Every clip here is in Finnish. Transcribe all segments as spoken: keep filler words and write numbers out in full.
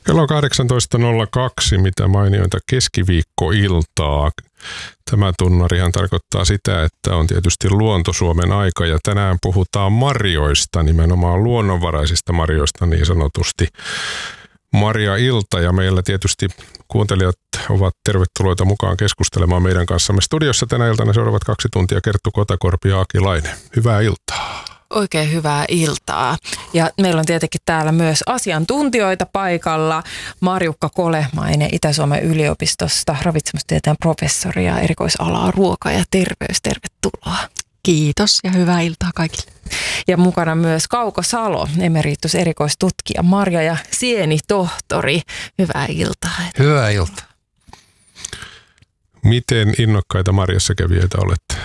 Kello on kahdeksantoista nolla kaksi, mitä mainiointa keskiviikkoiltaa. Tämä tunnarihan tarkoittaa sitä, että on tietysti Luonto-Suomen aika ja tänään puhutaan marjoista, nimenomaan luonnonvaraisista marjoista niin sanotusti. Marja-ilta ja meillä tietysti kuuntelijat ovat tervetulleita mukaan keskustelemaan meidän kanssamme. Studiossa tänä iltana seuraavat kaksi tuntia Kerttu Kotakorpi ja Aki Laine. Hyvää iltaa. Oikein hyvää iltaa. Ja meillä on tietenkin täällä myös asiantuntijoita paikalla. Marjukka Kolehmainen Itä-Suomen yliopistosta, ravitsemustieteen professori ja erikoisalaa ruoka ja terveys. Tervetuloa. Kiitos ja hyvää iltaa kaikille. Ja mukana myös Kauko Salo, emeritus erikoistutkija, marja- ja sienitohtori. Hyvää iltaa. Hyvää iltaa. Miten innokkaita marjassa kävijöitä olette?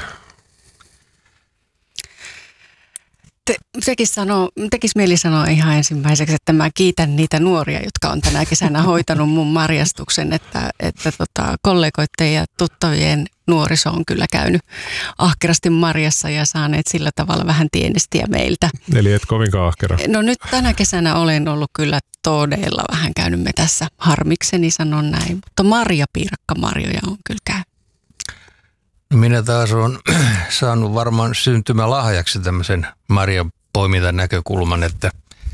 Te, tekis, sano, tekis mieli sanoa ihan ensimmäiseksi, että mä kiitän niitä nuoria, jotka on tänä kesänä hoitanut mun marjastuksen, että, että tota, kollegoiden ja tuttavien nuoriso on kyllä käynyt ahkerasti marjassa ja saaneet sillä tavalla vähän tienestiä meiltä. Eli et kovinkaan ahkera? No nyt tänä kesänä olen ollut kyllä todella vähän käynyt me tässä, harmikseni sanon näin, mutta marjapiirakka marjoja on kyllä käynyt. No minä taas olen saanut varmaan syntymälahjaksi tämmöisen marjan poimintan näkökulman, että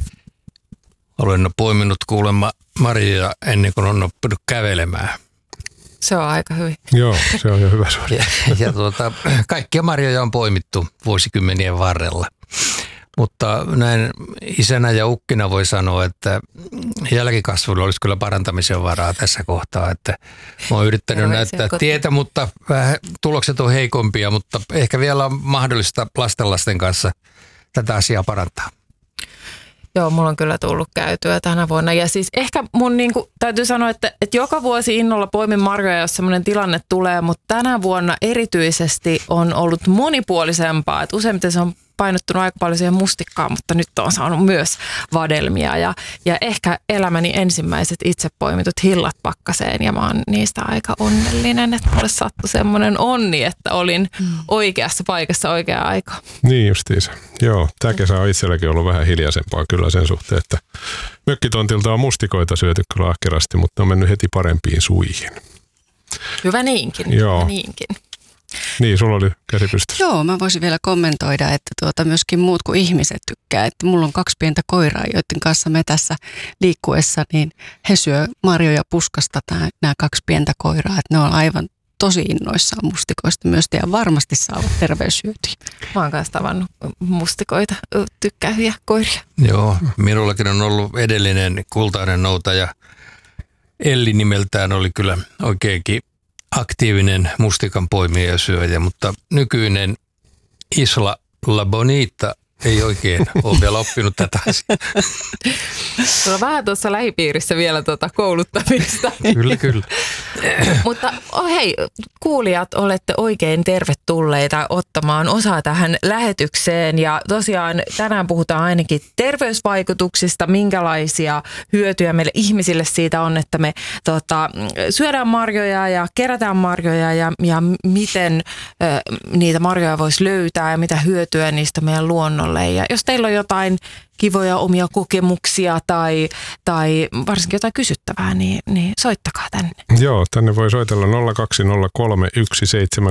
olen poiminut kuulemma marjoja ennen kuin on oppinut kävelemään. Se on aika hyvin. Joo, se on jo hyvä suori. Ja, ja tuota, kaikkia marjoja on poimittu vuosikymmenien varrella. Mutta näin isänä ja ukkina voi sanoa, että jälkikasvulla olisi kyllä parantamisen varaa tässä kohtaa. Että mä oon yrittänyt Terveisiä näyttää kotiin. Tietä, mutta vähän tulokset on heikompia, mutta ehkä vielä on mahdollista lastenlasten kanssa tätä asiaa parantaa. Joo, mulla on kyllä tullut käytyä tänä vuonna. Ja siis ehkä mun niin kuin, täytyy sanoa, että, että joka vuosi innolla poimin marjoja, jos semmoinen tilanne tulee, mutta tänä vuonna erityisesti on ollut monipuolisempaa. Että useimmiten se on painottunut aika paljon siihen mustikkaan, mutta nyt on saanut myös vadelmia. Ja, ja ehkä elämäni ensimmäiset itse poimitut hillat pakkaseen ja mä oon niistä aika onnellinen, että mulle sattui semmoinen onni, että olin mm. oikeassa paikassa oikeaan aikaan. Niin justiinsa. Joo, tämä kesä on itselläkin ollut vähän hiljaisempaa kyllä sen suhteen, että mökkitontilta on mustikoita syöty kyllä ahkerasti, mutta on mennyt heti parempiin suihin. Hyvä niinkin. Joo. Hyvä niinkin. Niin, sulla oli käsi pystyssä. Joo, mä voisin vielä kommentoida, että tuota myöskin muut kuin ihmiset tykkää. Että mulla on kaksi pientä koiraa, joiden kanssa me tässä liikkuessa, niin he syö marjoja puskasta, nämä kaksi pientä koiraa. Että ne on aivan tosi innoissaan mustikoista myös ja varmasti saavat terveyshyötyjä. Mä oon kanssa tavannut mustikoita tykkääviä koiria. Joo, minullakin on ollut edellinen kultainen noutaja. Elli nimeltään oli kyllä oikeinkin aktiivinen mustikan poimija ja syöjä, mutta nykyinen Isla La Bonita ei oikein ole vielä oppinut tätä asiaa. Sulla on vähän tuossa lähipiirissä vielä tuota kouluttamista. Kyllä, kyllä. Mutta oh hei, kuulijat, olette oikein tervetulleita ottamaan osaa tähän lähetykseen. Ja tosiaan tänään puhutaan ainakin terveysvaikutuksista, minkälaisia hyötyjä meille ihmisille siitä on, että me tota, syödään marjoja ja kerätään marjoja ja, ja miten ö, niitä marjoja voisi löytää ja mitä hyötyä niistä meidän luonnolle. Ja jos teillä on jotain kivoja omia kokemuksia tai, tai varsinkin jotain kysyttävää, niin, niin soittakaa tänne. Joo, tänne voi soitella nolla kaksi nolla kolme yksi seitsemän